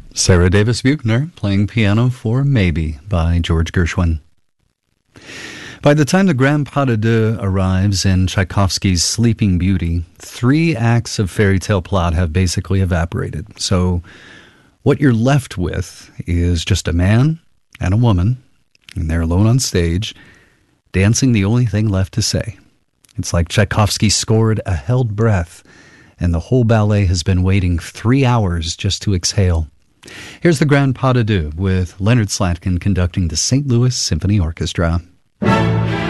Sarah Davis Buchner playing piano for Maybe by George Gershwin. By the time the Grand Pas de Deux arrives in Tchaikovsky's Sleeping Beauty, 3 acts of fairy tale plot have basically evaporated. So what you're left with is just a man and a woman, and they're alone on stage, dancing the only thing left to say. It's like Tchaikovsky scored a held breath, and the whole ballet has been waiting 3 hours just to exhale. Here's the Grand Pas de Deux with Leonard Slatkin conducting the St. Louis Symphony Orchestra.